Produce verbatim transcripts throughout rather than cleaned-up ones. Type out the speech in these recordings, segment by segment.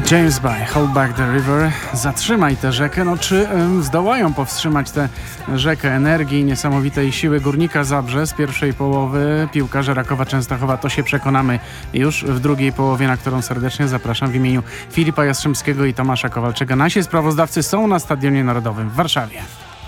James Bay, Hold Back the River, zatrzymaj tę rzekę. No czy ym, zdołają powstrzymać tę rzekę energii, niesamowitej siły Górnika Zabrze z pierwszej połowy? Piłkarze Rakowa Częstochowa, to się przekonamy już w drugiej połowie, na którą serdecznie zapraszam w imieniu Filipa Jastrzębskiego i Tomasza Kowalczyka. Nasi sprawozdawcy są na Stadionie Narodowym w Warszawie.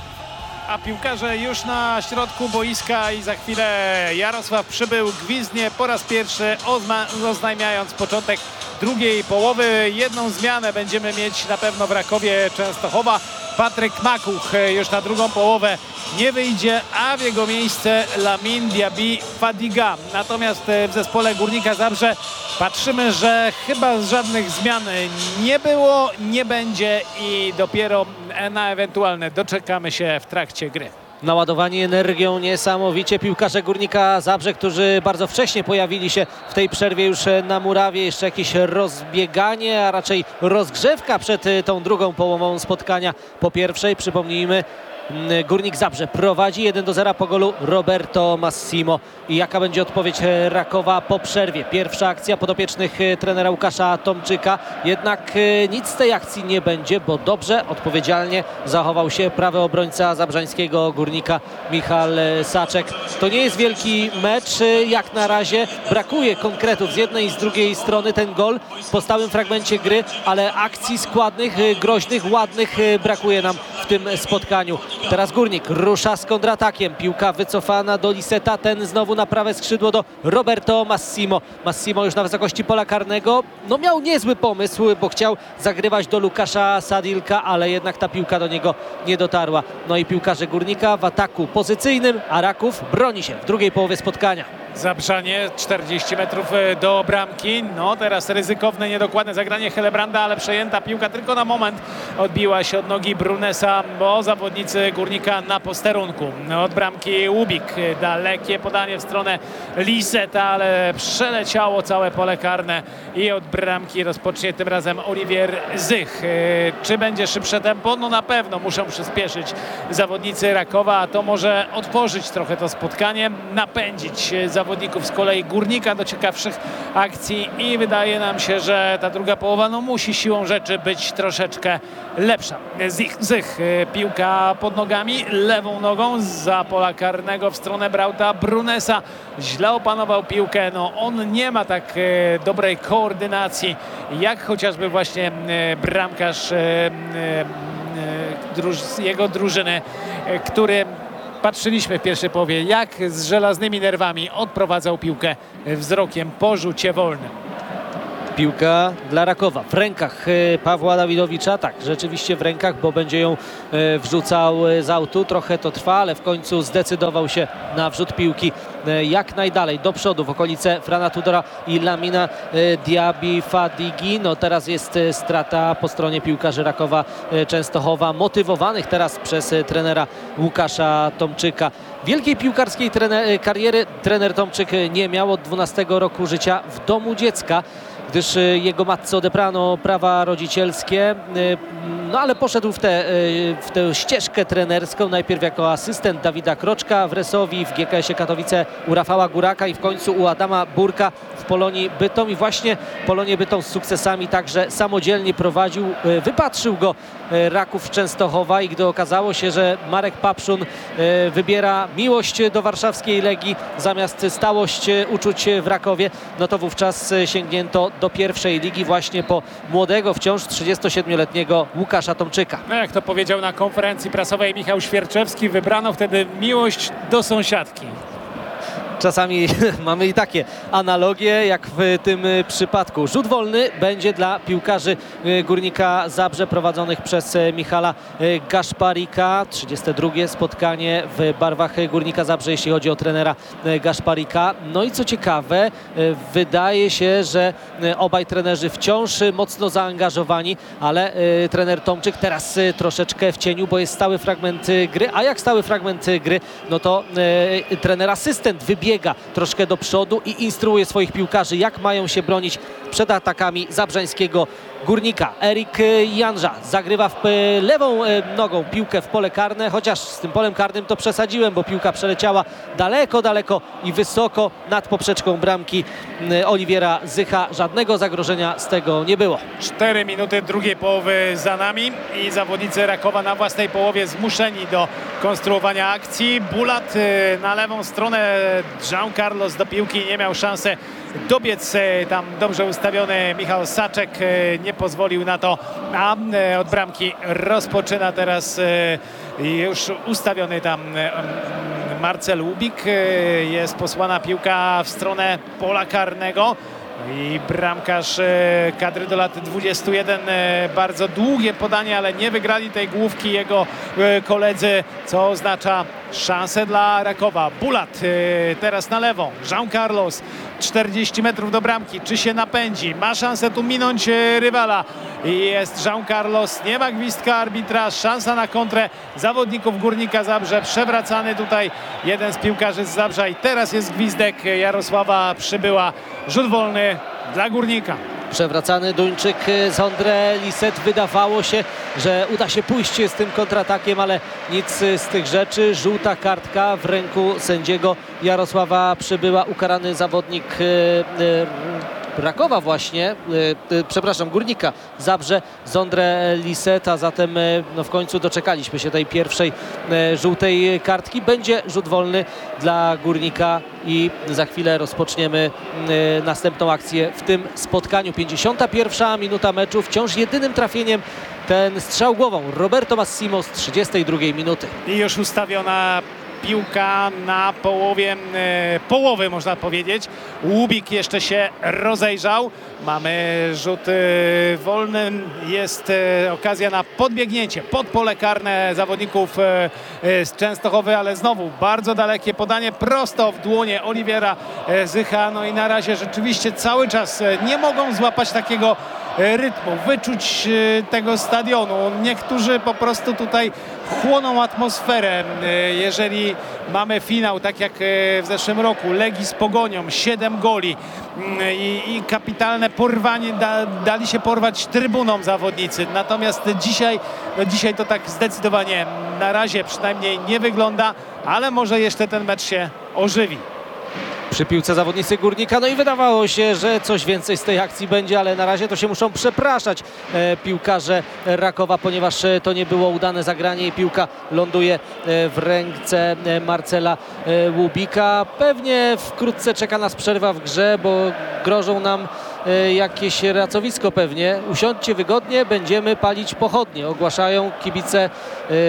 A piłkarze już na środku boiska i za chwilę Jarosław Przybył gwizdnie po raz pierwszy, oznajmiając początek drugiej połowy. Jedną zmianę będziemy mieć na pewno w Rakowie Częstochowa. Patryk Makuch już na drugą połowę nie wyjdzie, a w jego miejsce Lamine Diaby Fadiga. Natomiast w zespole Górnika Zabrze patrzymy, że chyba żadnych zmian nie było, nie będzie i dopiero na ewentualne doczekamy się w trakcie gry. Naładowani energią niesamowicie piłkarze Górnika Zabrze, którzy bardzo wcześnie pojawili się w tej przerwie już na murawie. Jeszcze jakieś rozbieganie, a raczej rozgrzewka przed tą drugą połową spotkania. Po pierwszej, przypomnijmy, Górnik Zabrze prowadzi jeden do zera po golu Roberto Massimo. I jaka będzie odpowiedź Rakowa po przerwie? Pierwsza akcja podopiecznych trenera Łukasza Tomczyka. Jednak nic z tej akcji nie będzie, bo dobrze, odpowiedzialnie zachował się prawy obrońca zabrzańskiego Górnika Michał Saczek. To nie jest wielki mecz jak na razie. Brakuje konkretów z jednej i z drugiej strony. Ten gol po stałym fragmencie gry, ale akcji składnych, groźnych, ładnych brakuje nam w tym spotkaniu. Teraz Górnik rusza z kontratakiem. Piłka wycofana do Liseta. Ten znowu na prawe skrzydło do Roberto Massimo. Massimo już na wysokości pola karnego. No miał niezły pomysł, bo chciał zagrywać do Łukasza Sadilka, ale jednak ta piłka do niego nie dotarła. No i piłkarze Górnika w ataku pozycyjnym, a Raków broni się w drugiej połowie spotkania. Zabrzanie czterdzieści metrów do bramki. No teraz ryzykowne, niedokładne zagranie Helebranda, ale przejęta piłka tylko na moment odbiła się od nogi Brunesa, bo zawodnicy Górnika na posterunku. Od bramki Łubik. Dalekie podanie w stronę Liseta, ale przeleciało całe pole karne i od bramki rozpocznie tym razem Oliwier Zych. Czy będzie szybsze tempo? No na pewno muszą przyspieszyć zawodnicy Rakowa, a to może otworzyć trochę to spotkanie, napędzić zawodników zawodników z kolei Górnika do ciekawszych akcji i wydaje nam się, że ta druga połowa no, musi siłą rzeczy być troszeczkę lepsza. Zych, Zych, piłka pod nogami, lewą nogą za pola karnego w stronę Brauta Brunesa. Źle opanował piłkę, no on nie ma tak e, dobrej koordynacji jak chociażby właśnie e, bramkarz e, e, druż, jego drużyny, e, który patrzyliśmy w pierwszej połowie, jak z żelaznymi nerwami odprowadzał piłkę wzrokiem po rzucie wolnym. Piłka dla Rakowa w rękach Pawła Dawidowicza. Tak, rzeczywiście w rękach, bo będzie ją wrzucał z autu. Trochę to trwa, ale w końcu zdecydował się na wrzut piłki jak najdalej do przodu w okolice Frana Tudora i Lamina Diaby Fadigi. No teraz jest strata po stronie piłkarzy Rakowa Częstochowa, motywowanych teraz przez trenera Łukasza Tomczyka. Wielkiej piłkarskiej trener, kariery trener Tomczyk nie miał od dwunastego roku życia w domu dziecka, gdyż jego matce odebrano prawa rodzicielskie, no ale poszedł w tę, w tę ścieżkę trenerską, najpierw jako asystent Dawida Kroczka w Resowi, w G K S-ie Katowice u Rafała Góraka i w końcu u Adama Burka w Polonii Bytom. I właśnie Polonię Bytom z sukcesami także samodzielnie prowadził. Wypatrzył go Raków Częstochowa i gdy okazało się, że Marek Papszun wybiera miłość do warszawskiej Legii zamiast stałość uczuć w Rakowie, no to wówczas sięgnięto do pierwszej ligi właśnie po młodego wciąż trzydziestosiedmioletniego Łukasza Tomczyka. No jak to powiedział na konferencji prasowej Michał Świerczewski, wybrano wtedy miłość do sąsiadki. Czasami mamy i takie analogie, jak w tym przypadku. Rzut wolny będzie dla piłkarzy Górnika Zabrze prowadzonych przez Michala Gaszparika. trzydzieste drugie spotkanie w barwach Górnika Zabrze, jeśli chodzi o trenera Gaszparika. No i co ciekawe, wydaje się, że obaj trenerzy wciąż mocno zaangażowani, ale trener Tomczyk teraz troszeczkę w cieniu, bo jest stały fragment gry, a jak stały fragment gry, no to trener asystent wybiera biega troszkę do przodu i instruuje swoich piłkarzy, jak mają się bronić przed atakami zabrzańskiego Górnika. Erik Janża zagrywa w lewą nogą piłkę w pole karne, chociaż z tym polem karnym to przesadziłem, bo piłka przeleciała daleko, daleko i wysoko nad poprzeczką bramki Oliwiera Zycha. Żadnego zagrożenia z tego nie było. cztery minuty drugiej połowy za nami i zawodnicy Rakowa na własnej połowie zmuszeni do konstruowania akcji. Bulat na lewą stronę, Jean Carlos do piłki, nie miał szansy dobiec, tam dobrze ustawiony Michał Saczek nie pozwolił na to, a od bramki rozpoczyna teraz już ustawiony tam Marcel Łubik. Jest posłana piłka w stronę pola karnego i bramkarz kadry do lat dwudziestu jeden, bardzo długie podanie, ale nie wygrali tej główki jego koledzy, co oznacza szansę dla Rakowa. Bulat teraz na lewą, Jean Carlos, czterdzieści metrów do bramki, czy się napędzi, ma szansę tu minąć rywala i jest Jean Carlos, nie ma gwizdka arbitra, szansa na kontrę zawodników Górnika Zabrze, przewracany tutaj jeden z piłkarzy z Zabrza i teraz jest gwizdek Jarosława Przybyła, rzut wolny dla Górnika. Przewracany Duńczyk Zondre Lisset. Wydawało się, że uda się pójść z tym kontratakiem, ale nic z tych rzeczy. Żółta kartka w ręku sędziego Jarosława Przybyła. Ukarany zawodnik Rakowa właśnie, przepraszam, Górnika Zabrze, Zondre Lisset, a zatem no w końcu doczekaliśmy się tej pierwszej żółtej kartki. Będzie rzut wolny dla Górnika i za chwilę rozpoczniemy następną akcję w tym spotkaniu. pięćdziesiąta pierwsza minuta meczu, wciąż jedynym trafieniem ten strzał głową Roberto Massimo z trzydziestej drugiej minuty. I już ustawiona piłka na połowie, e, połowy można powiedzieć. Łubik jeszcze się rozejrzał. Mamy rzut e, wolny. Jest e, okazja na podbiegnięcie pod pole karne zawodników e, e, z Częstochowy, ale znowu bardzo dalekie podanie prosto w dłonie Oliwiera e, Zycha. No i na razie rzeczywiście cały czas e, nie mogą złapać takiego rytmu, wyczuć tego stadionu. Niektórzy po prostu tutaj chłoną atmosferę. Jeżeli mamy finał, tak jak w zeszłym roku, Legii z Pogonią, siedem goli i, i kapitalne porwanie, da, dali się porwać trybuną zawodnicy. Natomiast dzisiaj, no dzisiaj to tak zdecydowanie na razie przynajmniej nie wygląda, ale może jeszcze ten mecz się ożywi. Przy piłce zawodnicy Górnika, no i wydawało się, że coś więcej z tej akcji będzie, ale na razie to się muszą przepraszać e, piłkarze Rakowa, ponieważ e, to nie było udane zagranie i piłka ląduje e, w ręce e, Marcela e, Łubika. Pewnie wkrótce czeka nas przerwa w grze, bo grożą nam e, jakieś racowisko pewnie. Usiądźcie wygodnie, będziemy palić pochodnie, ogłaszają kibice e,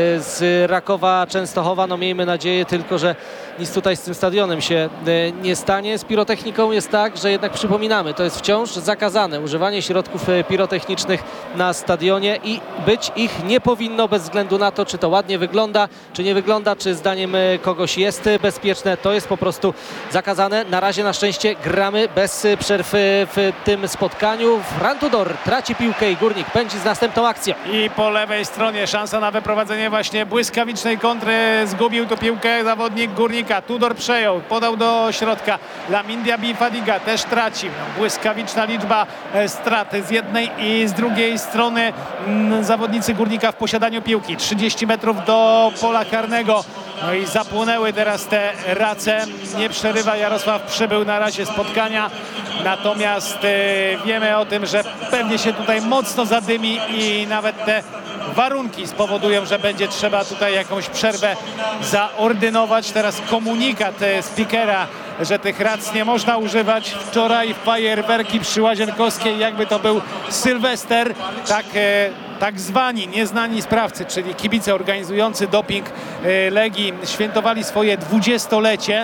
z Rakowa Częstochowa. No miejmy nadzieję tylko, że nic tutaj z tym stadionem się e, nie stanie. Z pirotechniką jest tak, że jednak przypominamy, to jest wciąż zakazane używanie środków pirotechnicznych na stadionie i być ich nie powinno bez względu na to, czy to ładnie wygląda, czy nie wygląda, czy zdaniem kogoś jest bezpieczne. To jest po prostu zakazane. Na razie na szczęście gramy bez przerw w tym spotkaniu. Fran Tudor traci piłkę i Górnik pędzi z następną akcją. I po lewej stronie szansa na wyprowadzenie właśnie błyskawicznej kontry. Zgubił tu piłkę zawodnik Górnika. Tudor przejął, podał do środka. Lamin Diaby Fadiga też traci. No, błyskawiczna liczba e, strat z jednej i z drugiej strony m, zawodnicy Górnika w posiadaniu piłki. trzydzieści metrów do pola karnego. No i zapłonęły teraz te race. Nie przerywa Jarosław Przybył na razie spotkania. Natomiast e, wiemy o tym, że pewnie się tutaj mocno zadymi i nawet te warunki spowodują, że będzie trzeba tutaj jakąś przerwę zaordynować. Teraz komunikat speakera, że tych rac nie można używać. Wczoraj fajerwerki przy Łazienkowskiej, jakby to był Sylwester, tak, tak zwani nieznani sprawcy, czyli kibice organizujący doping Legii, świętowali swoje dwudziestolecie.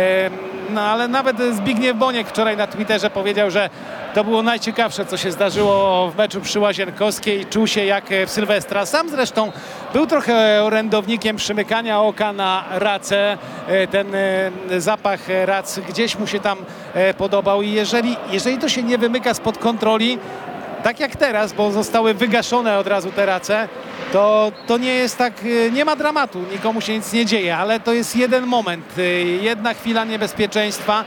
No ale nawet Zbigniew Boniek wczoraj na Twitterze powiedział, że to było najciekawsze, co się zdarzyło w meczu przy Łazienkowskiej. Czuł się jak w Sylwestra. Sam zresztą był trochę orędownikiem przymykania oka na racę. Ten zapach rac gdzieś mu się tam podobał i jeżeli, jeżeli to się nie wymyka spod kontroli, tak jak teraz, bo zostały wygaszone od razu te race, to, to nie jest tak, nie ma dramatu, nikomu się nic nie dzieje, ale to jest jeden moment, jedna chwila niebezpieczeństwa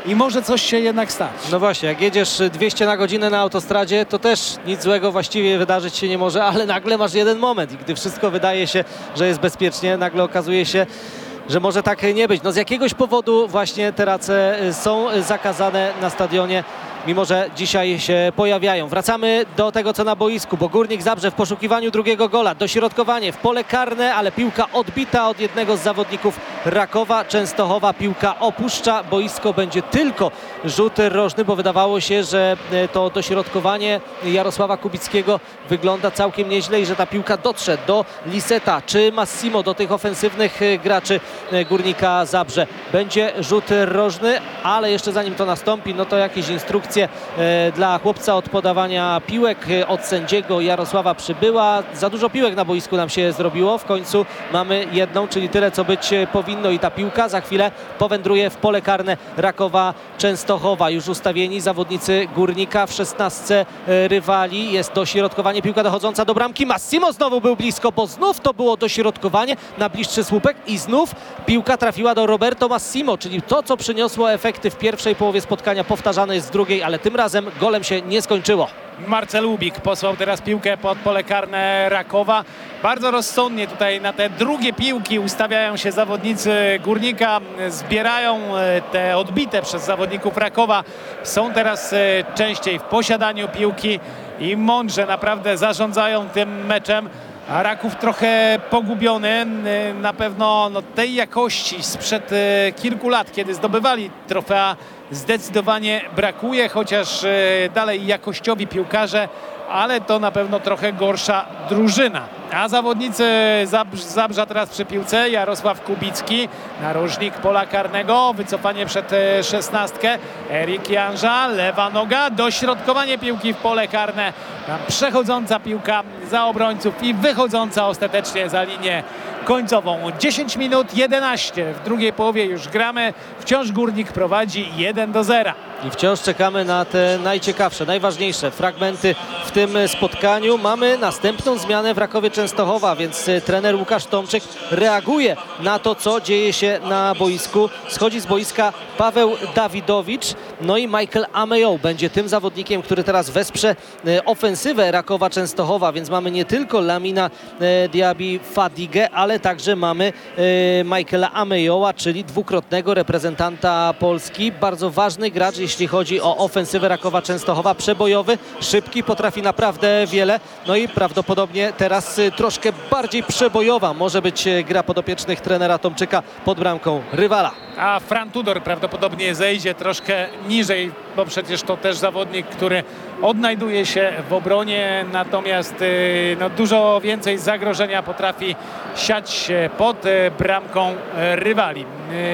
i może coś się jednak stać. No właśnie, jak jedziesz dwieście na godzinę na autostradzie, to też nic złego właściwie wydarzyć się nie może, ale nagle masz jeden moment i gdy wszystko wydaje się, że jest bezpiecznie, nagle okazuje się, że może tak nie być. No z jakiegoś powodu właśnie te race są zakazane na stadionie, mimo że dzisiaj się pojawiają. Wracamy do tego, co na boisku, bo Górnik Zabrze w poszukiwaniu drugiego gola. Dośrodkowanie w pole karne, ale piłka odbita od jednego z zawodników Rakowa Częstochowa. Piłka opuszcza boisko, będzie tylko rzut rożny, bo wydawało się, że to dośrodkowanie Jarosława Kubickiego wygląda całkiem nieźle i że ta piłka dotrze do Liseta czy Massimo, do tych ofensywnych graczy Górnika Zabrze. Będzie rzut rożny, ale jeszcze zanim to nastąpi, no to jakieś instrukcje dla chłopca od podawania piłek od sędziego Jarosława Przybyła. Za dużo piłek na boisku nam się zrobiło. W końcu mamy jedną, czyli tyle, co być powinno i ta piłka za chwilę powędruje w pole karne Rakowa Częstochowa. Już ustawieni zawodnicy Górnika w szesnastce rywali. Jest dośrodkowanie, piłka dochodząca do bramki. Massimo znowu był blisko, bo znów to było dośrodkowanie na bliższy słupek i znów piłka trafiła do Roberto Massimo, czyli to, co przyniosło efekty w pierwszej połowie spotkania, powtarzane jest w drugiej, ale tym razem golem się nie skończyło. Marcel Ubik posłał teraz piłkę pod pole karne Rakowa. Bardzo rozsądnie tutaj na te drugie piłki ustawiają się zawodnicy Górnika. Zbierają te odbite przez zawodników Rakowa. Są teraz częściej w posiadaniu piłki i mądrze naprawdę zarządzają tym meczem. A Raków trochę pogubiony, na pewno no, tej jakości sprzed e, kilku lat, kiedy zdobywali trofea, zdecydowanie brakuje, chociaż e, dalej jakościowi piłkarze, ale to na pewno trochę gorsza drużyna. A zawodnicy Zabrz Zabrza teraz przy piłce. Jarosław Kubicki, narożnik pola karnego, wycofanie przed szesnastkę. Erik Janża, lewa noga, dośrodkowanie piłki w pole karne. Tam przechodząca piłka za obrońców i wychodząca ostatecznie za linię końcową. dziesięć minut jedenaście. W drugiej połowie już gramy. Wciąż Górnik prowadzi jeden do zera. I wciąż czekamy na te najciekawsze, najważniejsze fragmenty w tym spotkaniu. Mamy następną zmianę w Rakowie Częstochowa, więc trener Łukasz Tomczyk reaguje na to, co dzieje się na boisku. Schodzi z boiska Paweł Dawidowicz, no i Michael Amejo będzie tym zawodnikiem, który teraz wesprze ofensywę Rakowa Częstochowa, więc mamy nie tylko Lamina Diaby Fadigę, ale także mamy Michaela Amejoa, czyli dwukrotnego reprezentanta Polski. Bardzo ważny gracz, jeśli chodzi o ofensywę Rakowa Częstochowa. Przebojowy, szybki, potrafi naprawdę wiele. No i prawdopodobnie teraz troszkę bardziej przebojowa może być gra podopiecznych trenera Tomczyka pod bramką rywala. A Fran Tudor prawdopodobnie zejdzie troszkę niżej, bo przecież to też zawodnik, który odnajduje się w obronie, natomiast no, dużo więcej zagrożenia potrafi siać pod bramką rywali.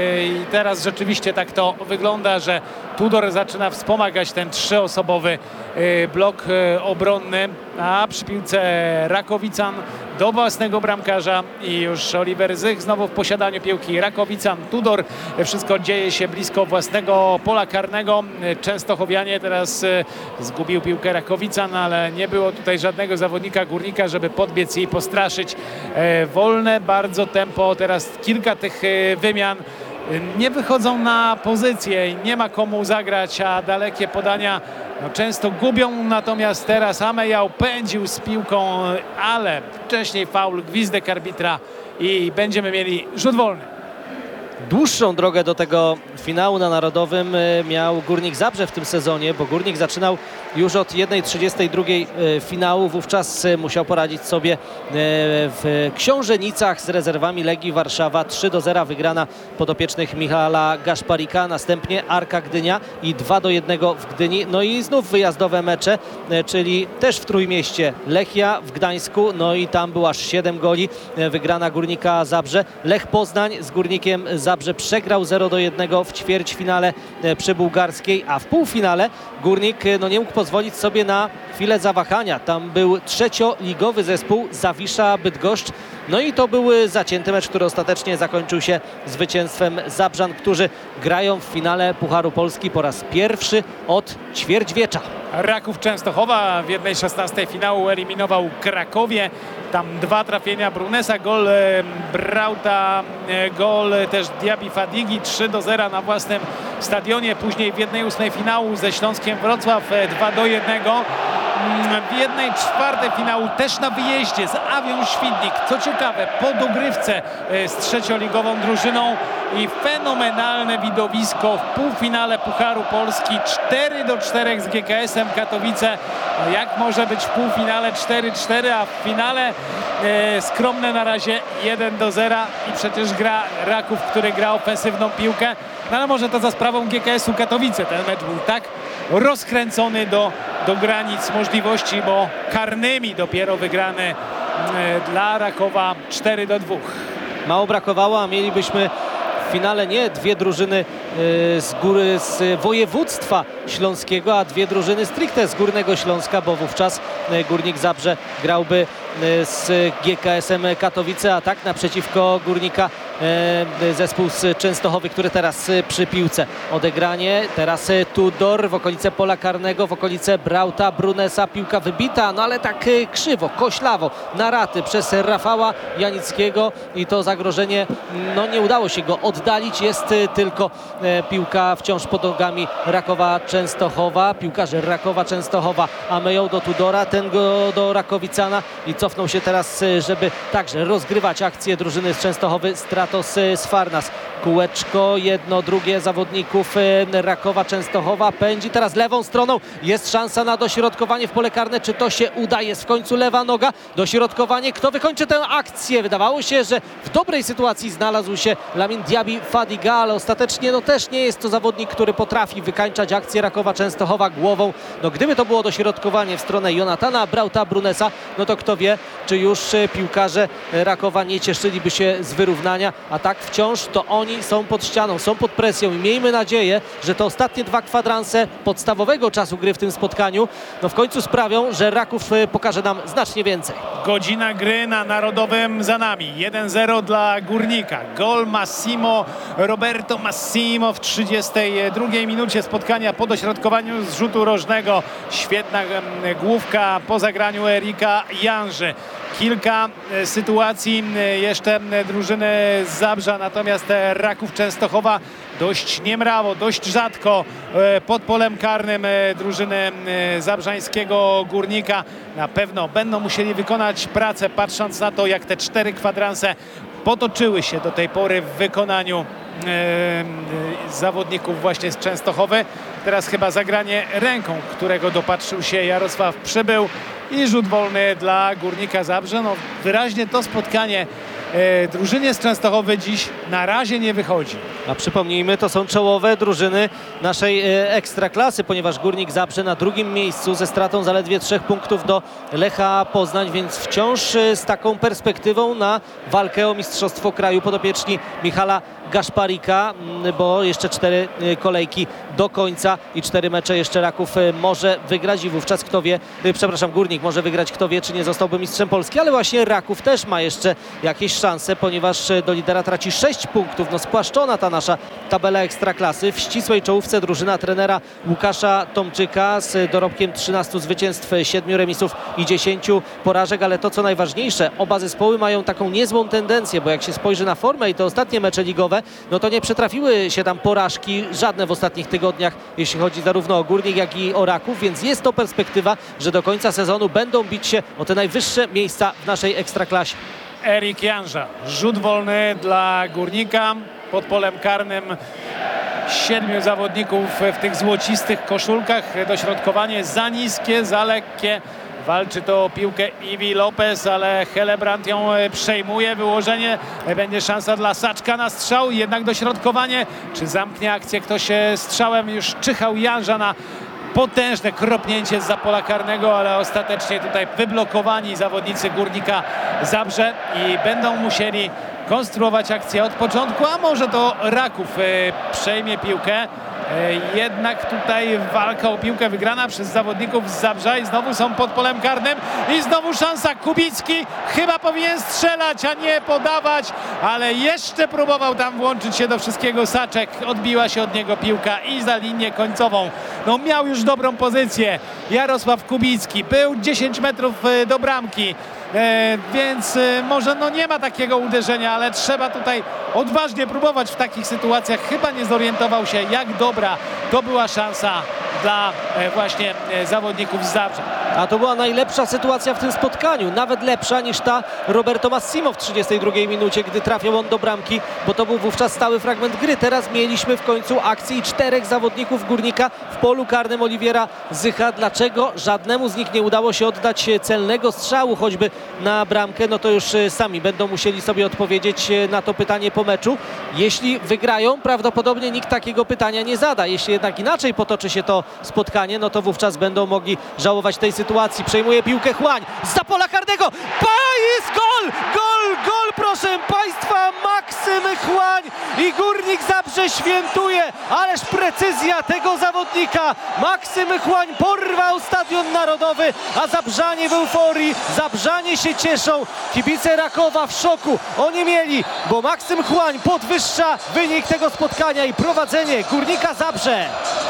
I teraz rzeczywiście tak to wygląda, że Tudor zaczyna wspomagać ten trzyosobowy blok obronny, a przy piłce Rakowican do własnego bramkarza i już Oliver Zych znowu w posiadaniu piłki. Rakowican, Tudor, wszystko dzieje się blisko własnego pola karnego. Częstochowianie teraz zgubił piłkę Rakowican, ale nie było tutaj żadnego zawodnika Górnika, żeby podbiec i postraszyć. Wolne bardzo tempo, teraz kilka tych wymian. Nie wychodzą na pozycję i nie ma komu zagrać, a dalekie podania no, często gubią. Natomiast teraz Amejał pędził z piłką, ale wcześniej faul, gwizdek arbitra i będziemy mieli rzut wolny. Dłuższą drogę do tego finału na Narodowym miał Górnik Zabrze w tym sezonie, bo Górnik zaczynał już od jedna trzydzieści dwa finału. Wówczas musiał poradzić sobie w Książenicach z rezerwami Legii Warszawa. trzy do zera wygrana podopiecznych Michala Gaszparika. Następnie Arka Gdynia i dwa do jednego w Gdyni. No i znów wyjazdowe mecze, czyli też w Trójmieście Lechia w Gdańsku. No i tam było aż siedem goli. Wygrana Górnika Zabrze. Lech Poznań z Górnikiem Zabrze przegrał zero do jednego w ćwierćfinale przy Bułgarskiej, a w półfinale Górnik no, nie mógł pozwolić sobie na chwilę zawahania. Tam był trzecioligowy zespół Zawisza Bydgoszcz. No i to był zacięty mecz, który ostatecznie zakończył się zwycięstwem Zabrzan, którzy grają w finale Pucharu Polski po raz pierwszy od ćwierćwiecza. Raków Częstochowa w jednej szesnastej finału eliminował Krakowie. Tam dwa trafienia Brunesa, gol Brauta, gol też Diaby Fadigi, trzy do zera na własnym stadionie, później w jednej ósmej finału ze Śląskiem Wrocław dwa do jednego. W jednej czwartej finału też na wyjeździe z Awią Świdnik. Co ciekawe, po dogrywce z trzecioligową drużyną i fenomenalne widowisko w półfinale Pucharu Polski cztery do czterech z G K S-em Katowice. No jak może być w półfinale cztery cztery, a w finale e, skromne na razie jeden do zera i przecież gra Raków, który gra ofensywną piłkę. No ale może to za sprawą G K S-u Katowice. Ten mecz był tak rozkręcony do, do granic możliwości, bo karnymi dopiero wygrany e, dla Rakowa cztery do dwóch. Mało brakowało, a mielibyśmy w finale nie dwie drużyny y, z góry z województwa śląskiego, a dwie drużyny stricte z Górnego Śląska, bo wówczas y, Górnik Zabrze grałby y, z G K S-em Katowice, a tak naprzeciwko Górnika y, zespół z Częstochowy, który teraz y, przy piłce. Odegranie, teraz y, Tudor w okolice pola karnego, w okolice Brauta, Brunesa, piłka wybita, no ale tak y, krzywo, koślawo, na raty przez Rafała Janickiego i to zagrożenie, no nie udało się go oddalić, jest y, tylko y, piłka wciąż pod nogami Rakowa Częstochowa, piłkarze Rakowa Częstochowa, a myją do Tudora, ten go do Rakowicana i cofnął się teraz, y, żeby także rozgrywać akcję drużyny z Częstochowy, Stratos y, Sfarnas. Kółeczko, jedno, drugie zawodników y, Rakowa Częstochowa pędzi teraz lewą stroną, jest szansa na dośrodkowanie w pole karne, czy to się uda? Jest w końcu lewa noga, dośrodkowanie, kto wykończy tę akcję? Wydawało się, że w dobrej sytuacji znalazł się Lamin Diaby Fadiga, ale ostatecznie no też nie jest to zawodnik, który potrafi wykańczać akcję Rakowa Częstochowa głową. No gdyby to było dośrodkowanie w stronę Jonatana Brauta Brunesa, no to kto wie, czy już y, piłkarze Rakowa nie cieszyliby się z wyrównania, a tak wciąż to oni są pod ścianą, są pod presją i miejmy nadzieję, że te ostatnie dwa kwadranse podstawowego czasu gry w tym spotkaniu no w końcu sprawią, że Raków y, pokaże nam znacznie więcej. Godzina gry na Narodowym za nami. jeden zero dla Górnika. Gol Massimo, Roberto Massimo w trzydziestej drugiej minucie spotkania po dośrodkowaniu z rzutu rożnego. Świetna em, główka po zagraniu Erika Janży. Kilka e, sytuacji e, jeszcze e, drużyny z Zabrza, natomiast e, Raków Częstochowa dość niemrawo, dość rzadko e, pod polem karnym e, drużyny e, zabrzańskiego Górnika. Na pewno będą musieli wykonać pracę, patrząc na to, jak te cztery kwadranse potoczyły się do tej pory w wykonaniu e, e, zawodników właśnie z Częstochowy. Teraz chyba zagranie ręką, którego dopatrzył się Jarosław Przybył i rzut wolny dla Górnika Zabrze. No, wyraźnie to spotkanie e, drużynie z Częstochowy dziś na razie nie wychodzi. A przypomnijmy, to są czołowe drużyny naszej e, ekstraklasy, ponieważ Górnik Zabrze na drugim miejscu ze stratą zaledwie trzech punktów do Lecha Poznań, więc wciąż e, z taką perspektywą na walkę o mistrzostwo kraju podopieczni Michala Gaszparika, m, bo jeszcze cztery e, kolejki do końca i cztery mecze jeszcze Raków e, może wygrać i wówczas kto wie, e, przepraszam, Górnik może wygrać, kto wie, czy nie zostałby mistrzem Polski, ale właśnie Raków też ma jeszcze jakieś szanse, ponieważ e, do lidera traci sześć punktów, no spłaszczona ta nasza tabela ekstraklasy. W ścisłej czołówce drużyna trenera Łukasza Tomczyka z dorobkiem trzynastu zwycięstw, siedmiu remisów i dziesięciu porażek, ale to co najważniejsze, oba zespoły mają taką niezłą tendencję, bo jak się spojrzy na formę i te ostatnie mecze ligowe, no to nie przytrafiły się tam porażki żadne w ostatnich tygodniach, jeśli chodzi zarówno o Górnik, jak i o Raków, więc jest to perspektywa, że do końca sezonu będą bić się o te najwyższe miejsca w naszej ekstraklasie. Erik Janża, rzut wolny dla Górnika. Pod polem karnym siedmiu zawodników w tych złocistych koszulkach. Dośrodkowanie za niskie, za lekkie. Walczy to o piłkę Iwi Lopez, ale Helebrand ją przejmuje. Wyłożenie, będzie szansa dla Saczka na strzał. Jednak dośrodkowanie. Czy zamknie akcję ktoś strzałem? Już czyhał Janża na potężne kropnięcie zza pola karnego, ale ostatecznie tutaj wyblokowani zawodnicy Górnika Zabrze i będą musieli konstruować akcję od początku, a może to Raków e, przejmie piłkę. E, jednak tutaj walka o piłkę wygrana przez zawodników z Zabrza i znowu są pod polem karnym i znowu szansa. Kubicki chyba powinien strzelać, a nie podawać, ale jeszcze próbował tam włączyć się do wszystkiego Saczek. Odbiła się od niego piłka i za linię końcową. No miał już dobrą pozycję Jarosław Kubicki, był dziesięć metrów do bramki. e, więc e, może no nie ma takiego uderzenia, ale trzeba tutaj odważnie próbować w takich sytuacjach. Chyba nie zorientował się, jak dobra to była szansa dla e, właśnie e, zawodników z Zabrza. A to była najlepsza sytuacja w tym spotkaniu, nawet lepsza niż ta Roberto Massimo w trzydziestej drugiej minucie, gdy trafiał on do bramki, bo to był wówczas stały fragment gry. Teraz mieliśmy w końcu akcji czterech zawodników Górnika w polu karnym Oliwiera Zycha. Dlaczego żadnemu z nich nie udało się oddać celnego strzału choćby na bramkę? No to już sami będą musieli sobie odpowiedzieć na to pytanie po meczu. Jeśli wygrają, prawdopodobnie nikt takiego pytania nie zada. Jeśli jednak inaczej potoczy się to spotkanie, no to wówczas będą mogli żałować tej sytuacji. Przejmuje piłkę Chłań z pola karnego. Pa, jest gol! Gol, gol, proszę Państwa! Maksym Chłań i Górnik Zabrze świętuje. Ależ precyzja tego zawodnika. Maksym Chłań porwał Stadion Narodowy, a Zabrzanie w euforii. Zabrzanie się cieszą. Kibice Rakowa w szoku. Oni mieli, bo Maksym Chłań podwyższa wynik tego spotkania i prowadzenie Górnika Zabrze.